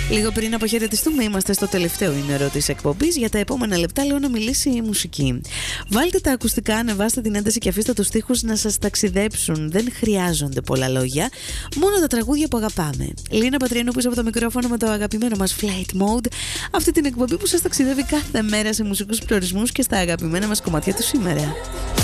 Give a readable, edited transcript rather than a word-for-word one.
Λίγο πριν αποχαιρετιστούμε, είμαστε στο τελευταίο ημέρο της εκπομπής. Για τα επόμενα λεπτά λέω να μιλήσει η μουσική. Βάλτε τα ακουστικά, ανεβάστε την ένταση και αφήστε τους στίχους να σας ταξιδέψουν. Δεν χρειάζονται πολλά λόγια, μόνο τα τραγούδια που αγαπάμε. Λίνα Πατριανού πίσω από το μικρόφωνο με το αγαπημένο μας Flight Mode. Αυτή την εκπομπή που σας ταξιδεύει κάθε μέρα σε μουσικούς προορισμούς και στα αγαπημένα μας κομμάτια του σήμερα.